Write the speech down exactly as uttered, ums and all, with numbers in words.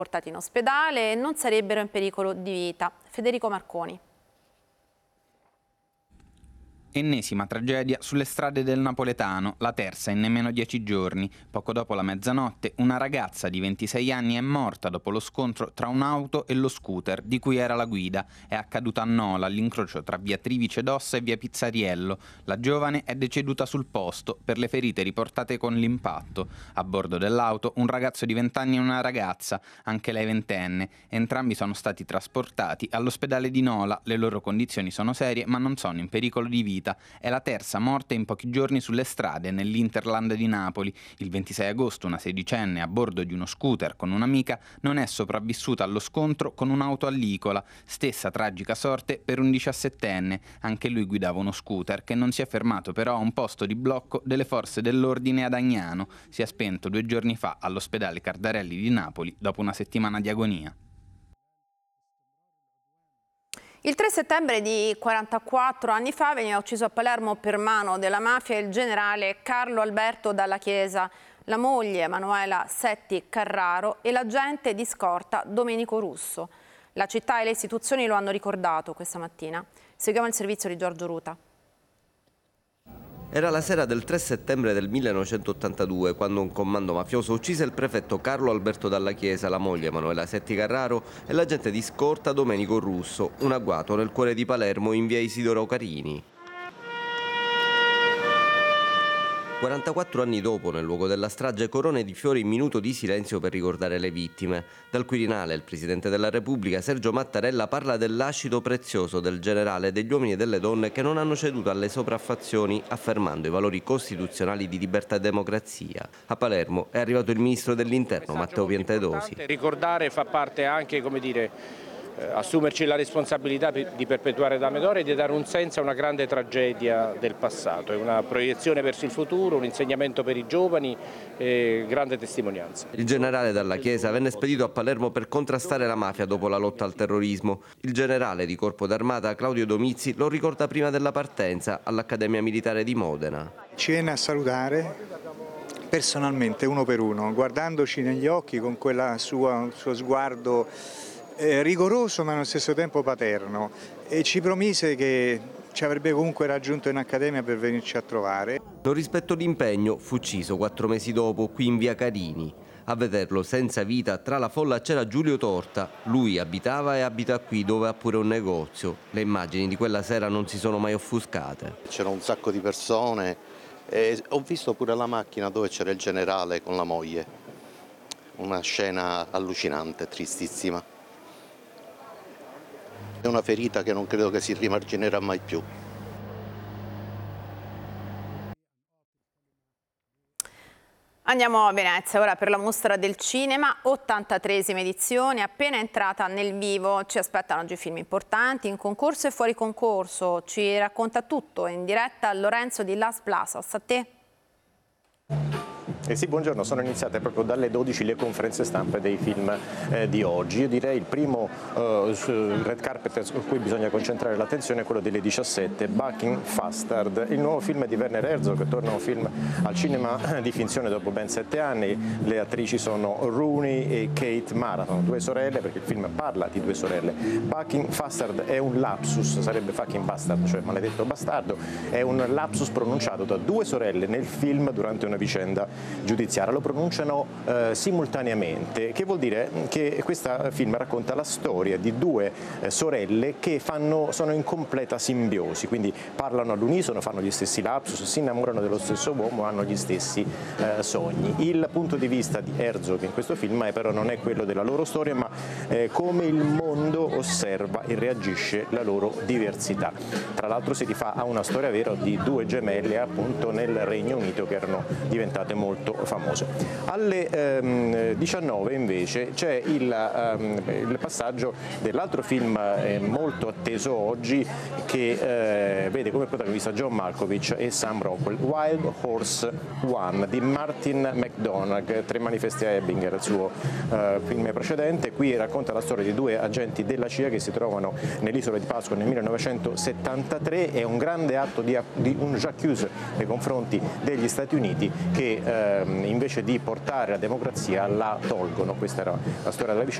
portati in ospedale e non sarebbero in pericolo di vita. Federico Marconi. Ennesima tragedia sulle strade del napoletano, la terza in nemmeno dieci giorni. Poco dopo la mezzanotte, una ragazza di ventisei anni è morta dopo lo scontro tra un'auto e lo scooter, di cui era la guida. È accaduta a Nola, all'incrocio tra via Trivice d'Ossa e via Pizzariello. La giovane è deceduta sul posto per le ferite riportate con l'impatto. A bordo dell'auto un ragazzo di venti anni e una ragazza, anche lei ventenne. Entrambi sono stati trasportati all'ospedale di Nola. Le loro condizioni sono serie, ma non sono in pericolo di vita. È la terza morte in pochi giorni sulle strade nell'Interland di Napoli. Il ventisei agosto una sedicenne a bordo di uno scooter con un'amica non è sopravvissuta allo scontro con un'auto allicola. Stessa tragica sorte per un diciassettenne. Anche lui guidava uno scooter che non si è fermato però a un posto di blocco delle forze dell'ordine ad Agnano. Si è spento due giorni fa all'ospedale Cardarelli di Napoli dopo una settimana di agonia. Il tre settembre di quarantaquattro anni fa veniva ucciso a Palermo per mano della mafia il generale Carlo Alberto Dalla Chiesa, la moglie Emanuela Setti Carraro e l'agente di scorta Domenico Russo. La città e le istituzioni lo hanno ricordato questa mattina. Seguiamo il servizio di Giorgio Ruta. Era la sera del tre settembre del millenovecentottantadue quando un comando mafioso uccise il prefetto Carlo Alberto Dalla Chiesa, la moglie Emanuela Setti Carraro e l'agente di scorta Domenico Russo, un agguato nel cuore di Palermo in via Isidoro Carini. quarantaquattro anni dopo, nel luogo della strage, corone di fiori in minuto di silenzio per ricordare le vittime. Dal Quirinale il Presidente della Repubblica, Sergio Mattarella, parla dell'ascito prezioso del generale, degli uomini e delle donne che non hanno ceduto alle sopraffazioni, affermando i valori costituzionali di libertà e democrazia. A Palermo è arrivato il Ministro dell'Interno, Matteo Piantedosi. Ricordare fa parte anche, come dire, assumerci la responsabilità di perpetuare la memoria e di dare un senso a una grande tragedia del passato. È una proiezione verso il futuro, un insegnamento per i giovani e grande testimonianza. Il generale Dalla Chiesa venne spedito a Palermo per contrastare la mafia dopo la lotta al terrorismo. Il generale di Corpo d'Armata Claudio Domizzi lo ricorda prima della partenza all'Accademia Militare di Modena. Ci venne a salutare personalmente, uno per uno, guardandoci negli occhi con quel suo, suo sguardo Eh, rigoroso ma allo stesso tempo paterno, e ci promise che ci avrebbe comunque raggiunto in accademia per venirci a trovare. Non rispettò l'impegno, fu ucciso quattro mesi dopo qui in via Carini. A vederlo senza vita tra la folla c'era Giulio Torta. Lui abitava e abita qui, dove ha pure un negozio. Le immagini di quella sera non si sono mai offuscate. C'era un sacco di persone e ho visto pure la macchina dove c'era il generale con la moglie. Una scena allucinante, tristissima. È una ferita che non credo che si rimarginerà mai più. Andiamo a Venezia ora per la mostra del cinema, ottantatreesima edizione, appena entrata nel vivo. Ci aspettano oggi film importanti, in concorso e fuori concorso. Ci racconta tutto in diretta Lorenzo di Las Blasas. A te. Eh sì, buongiorno, sono iniziate proprio dalle dodici le conferenze stampe dei film eh, di oggi. Io direi il primo eh, red carpet su cui bisogna concentrare l'attenzione è quello delle diciassette, Bucking Fastard, il nuovo film di Werner Herzog, che torna un film al cinema di finzione dopo ben sette anni. Le attrici sono Rooney e Kate Mara, sono due sorelle perché il film parla di due sorelle. Bucking Fastard è un lapsus, sarebbe fucking bastard, cioè maledetto bastardo, è un lapsus pronunciato da due sorelle nel film durante una vicenda giudiziaria, lo pronunciano eh, simultaneamente, che vuol dire che questo film racconta la storia di due eh, sorelle che fanno, sono in completa simbiosi, quindi parlano all'unisono, fanno gli stessi lapsus, si innamorano dello stesso uomo, hanno gli stessi eh, sogni. Il punto di vista di Herzog in questo film è, però non è quello della loro storia, ma eh, come il mondo osserva e reagisce alla loro diversità. Tra l'altro si rifà a una storia vera di due gemelle appunto nel Regno Unito che erano diventate molto famose. Alle ehm, diciannove invece c'è il, ehm, il passaggio dell'altro film eh, molto atteso oggi che eh, vede come protagonista John Malkovich e Sam Rockwell, Wild Horse One di Martin McDonagh, Tre manifesti a Ebinger, il suo eh, film precedente. Qui racconta la storia di due agenti della C I A che si trovano nell'isola di Pasqua nel millenovecentosettantatré. È un grande atto di, di un j'accuse nei confronti degli Stati Uniti che eh, ehm, invece di portare la democrazia la tolgono. Questa era la storia della vicenda.